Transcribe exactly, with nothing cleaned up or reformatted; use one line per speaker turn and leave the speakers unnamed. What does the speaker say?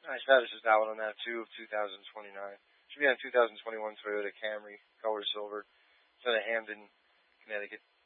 My status is out on that too of two thousand twenty-nine. Should be on two thousand twenty-one Toyota Camry, color silver. It's out of Hamden, Connecticut.